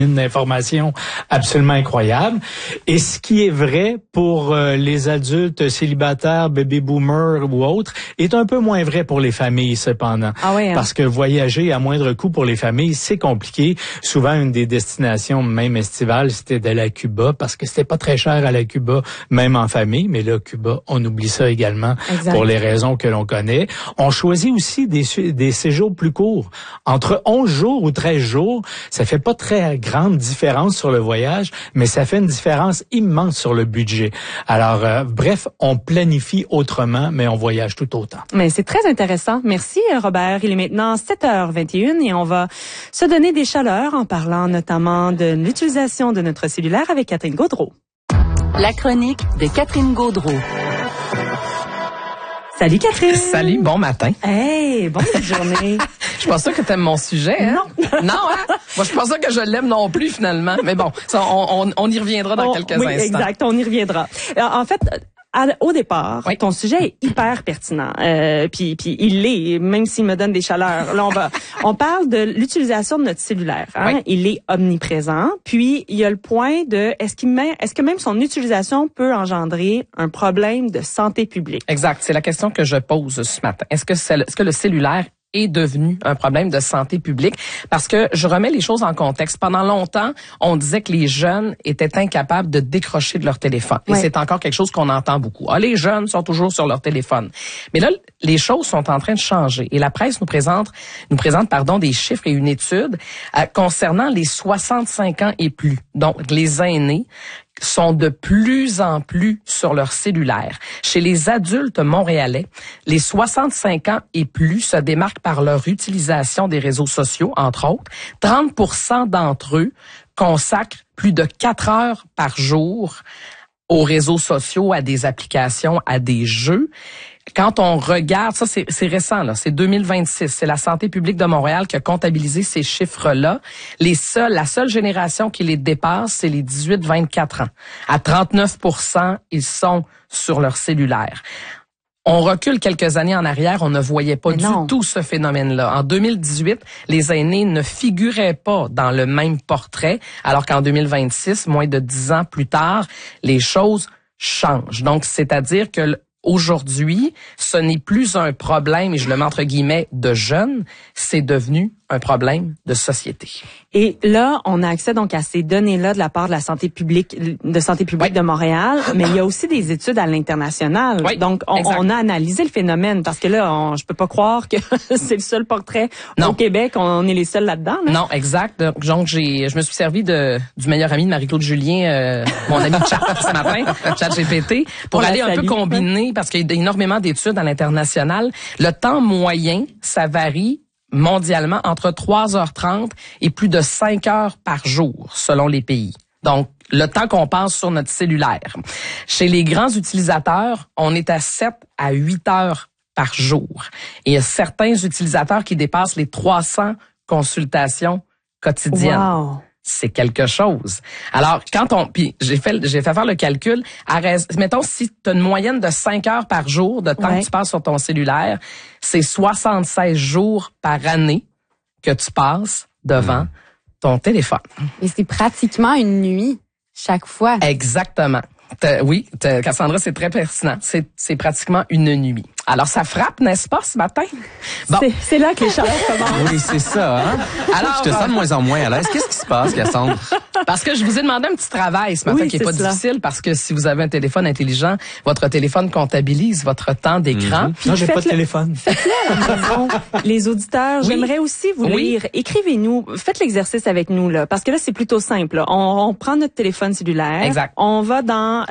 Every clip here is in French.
Une information absolument incroyable. Et ce qui est vrai pour les adultes célibataires, baby boomers ou autres, est un peu moins vrai pour les familles cependant. Ah oui, hein? Parce que voyager à moindre coût pour les familles, c'est compliqué. Souvent, une des destinations, même estivales, c'était d'aller à Cuba, parce que c'était pas très cher à la Cuba, même en famille. Mais là, Cuba, on oublie ça également pour les raisons que l'on connaît. On choisit aussi des séjours plus courts. Entre 11 jours ou 13 jours, ça fait pas très grande différence sur le voyage, mais ça fait une différence immense sur le budget. Alors, bref, on planifie autrement, mais on voyage tout autant. Mais c'est très intéressant. Merci, Robert. Il est maintenant 7h21 et on va se donner des chaleurs en parlant notamment de l'utilisation de notre cellulaire avec Catherine Gaudreault. La chronique de Catherine Gaudreault. Salut Catherine. Salut, bon matin. Hey, bonne journée. Je suis pas sûre que t'aimes mon sujet, hein? Non. Non, hein? Moi, je suis pas sûre que je l'aime non plus, finalement. Mais bon, ça, on y reviendra dans quelques instants. Oui, exact, on y reviendra. En fait, au départ, ton sujet est hyper pertinent. Puis il l'est, même s'il me donne des chaleurs. Là, on parle de l'utilisation de notre cellulaire. Hein? Oui. Il est omniprésent. Puis il y a le point de est-ce que même son utilisation peut engendrer un problème de santé publique? Exact. C'est la question que je pose ce matin. Est-ce que le cellulaire est devenu un problème de santé publique? Parce que je remets les choses en contexte. Pendant longtemps, on disait que les jeunes étaient incapables de décrocher de leur téléphone. Et c'est encore quelque chose qu'on entend beaucoup. Ah, les jeunes sont toujours sur leur téléphone. Mais là, les choses sont en train de changer. Et la presse nous présente des chiffres et une étude concernant les 65 ans et plus. Donc, les aînés sont de plus en plus sur leur cellulaire. Chez les adultes montréalais, les 65 ans et plus se démarquent par leur utilisation des réseaux sociaux, entre autres. 30% d'entre eux consacrent plus de 4 heures par jour aux réseaux sociaux, à des applications, à des jeux. Quand on regarde, ça c'est récent, là, c'est 2026, c'est la Santé publique de Montréal qui a comptabilisé ces chiffres-là. La seule génération qui les dépasse, c'est les 18-24 ans. À 39%, ils sont sur leur cellulaire. On recule quelques années en arrière, on ne voyait pas du tout ce phénomène-là. En 2018, les aînés ne figuraient pas dans le même portrait, alors qu'en 2026, moins de 10 ans plus tard, les choses changent. Donc, c'est-à-dire que aujourd'hui, ce n'est plus un problème, et je le mets entre guillemets, de jeunes, c'est devenu un problème de société. Et là, on a accès donc à ces données-là de la part de la santé publique de Montréal, mais il y a aussi des études à l'international. Donc, on a analysé le phénomène parce que là, je peux pas croire que c'est le seul portrait au Québec, on est les seuls là-dedans. Là. Non, exact. Donc, je me suis servi du meilleur ami de Marie-Claude Julien, mon ami de chat ce matin, ChatGPT, pour aller un peu combiner, parce qu'il y a énormément d'études à l'international. Le temps moyen, ça varie mondialement entre 3h30 et plus de 5 heures par jour, selon les pays. Donc, le temps qu'on passe sur notre cellulaire. Chez les grands utilisateurs, on est à 7 à 8 heures par jour. Et il y a certains utilisateurs qui dépassent les 300 consultations quotidiennes. Wow. C'est quelque chose. Alors, puis j'ai fait faire le calcul, mettons, si tu as une moyenne de 5 heures par jour de temps que tu passes sur ton cellulaire, c'est 76 jours par année que tu passes devant ton téléphone. Et c'est pratiquement une nuit chaque fois. Exactement. Oui, Cassandra, c'est très pertinent. C'est pratiquement une nuit. Alors, ça frappe, n'est-ce pas, ce matin? Bon. C'est là que les chaleurs commencent. Oui, c'est ça, hein? Alors, je te sens de moins en moins à l'aise. Qu'est-ce qui se passe, Cassandra? Parce que je vous ai demandé un petit travail ce matin qui est pas difficile, parce que si vous avez un téléphone intelligent, votre téléphone comptabilise votre temps d'écran. Non, j'ai pas de téléphone. Faites-le à la maison. Les auditeurs, j'aimerais aussi vous lire. Écrivez-nous, faites l'exercice avec nous, là, parce que là, c'est plutôt simple. Là. On prend notre téléphone cellulaire. Exact. On va dans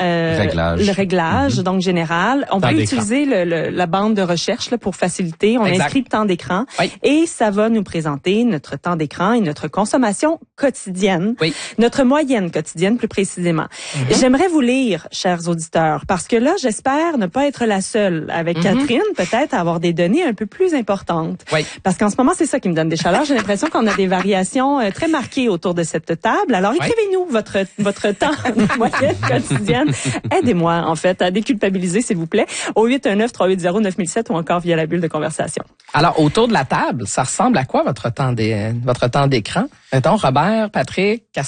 le réglage, donc général. On peut utiliser la bande de recherche là, pour faciliter. On inscrit le temps d'écran et ça va nous présenter notre temps d'écran et notre consommation quotidienne. Notre moyenne quotidienne, plus précisément. J'aimerais vous lire, chers auditeurs, parce que là, j'espère ne pas être la seule avec Catherine, peut-être à avoir des données un peu plus importantes. Parce qu'en ce moment, c'est ça qui me donne des chaleurs. J'ai l'impression qu'on a des variations très marquées autour de cette table. Alors, écrivez-nous votre temps de moyenne quotidienne. Aidez-moi, en fait, à déculpabiliser, s'il vous plaît, au 819-380-9007 ou encore via la bulle de conversation. Alors, autour de la table, ça ressemble à quoi votre temps d'écran? Mettons, Robert, Patrick,